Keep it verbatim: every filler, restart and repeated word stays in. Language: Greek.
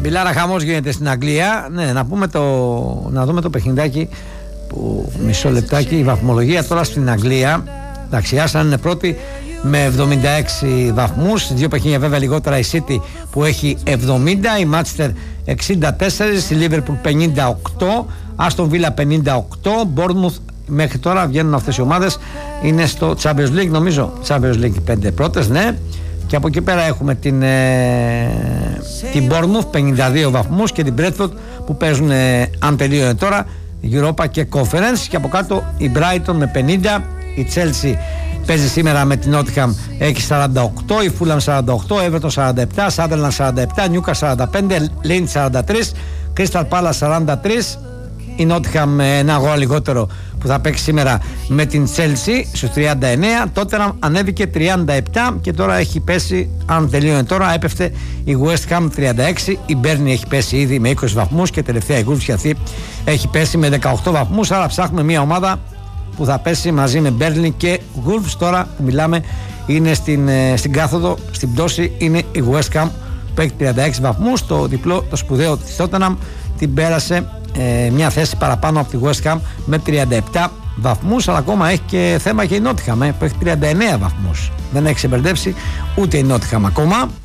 Μπιλάρα, χαμός γίνεται στην Αγγλία. Ναι, να, πούμε το, να δούμε το παιχνιδάκι που μισό λεπτάκι. Η βαθμολογία τώρα στην Αγγλία. Εντάξει, η Arsenal είναι πρώτη με εβδομήντα έξι βαθμούς. Δύο παιχνίδια βέβαια λιγότερα η City που έχει εβδομήντα, η Manchester εξήντα τέσσερα, η Liverpool πενήντα οκτώ, Aston Villa πενήντα οκτώ, Bournemouth μέχρι τώρα βγαίνουν αυτές οι ομάδες, είναι στο Champions League νομίζω, Champions League πέντε πρώτες, ναι. Και από εκεί πέρα έχουμε την, ε, την Bournemouth πενήντα δύο βαθμούς και την Brentford που παίζουν ε, αν τελείωνε τώρα Europa και Conference, και από κάτω η Brighton με πενήντα, η Chelsea παίζει σήμερα με την Nottingham, έχει σαράντα οκτώ, η Fulham σαράντα οκτώ, Everton σαράντα επτά, Sunderland σαράντα επτά, Newcastle σαράντα πέντε, Leeds σαράντα τρία, Crystal Palace σαράντα τρία, η Nottingham με ένα γol λιγότερο που θα παίξει σήμερα με την Chelsea στους τριάντα εννέα, Tottenham ανέβηκε τριάντα επτά και τώρα έχει πέσει, αν τελείωνε τώρα, έπεφτε η West Ham τριάντα έξι, η Burnley έχει πέσει ήδη με είκοσι βαθμούς και τελευταία η Wolves έχει πέσει με δεκαοκτώ βαθμούς, άρα ψάχνουμε μια ομάδα που θα πέσει μαζί με Burnley και Wolves. Τώρα που μιλάμε είναι στην, στην κάθοδο, στην πτώση είναι η West Ham που έχει τριάντα έξι βαθμούς. Το διπλό, το σπουδαίο της Tottenham την πέρασε ε, μια θέση παραπάνω από τη West Ham με τριάντα επτά βαθμούς, αλλά ακόμα έχει και θέμα και η Nottingham ε, που έχει τριάντα εννέα βαθμούς. Δεν έχει ξεμπερδέψει ούτε η Nottingham ακόμα.